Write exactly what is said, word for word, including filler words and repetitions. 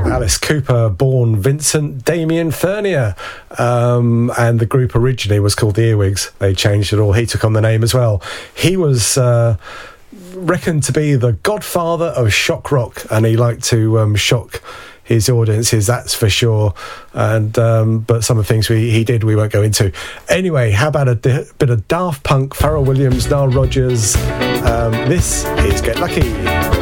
Alice Cooper, born Vincent Damien Furnier, um, and the group originally was called the Earwigs. They changed it all. He took on the name as well. He was uh, reckoned to be the godfather of shock rock, and he liked to um, shock his audiences, that's for sure. And um, but some of the things we, he did we won't go into. Anyway, how about a di- bit of Daft Punk, Pharrell Williams, Nile Rodgers. Um, this is Get Lucky.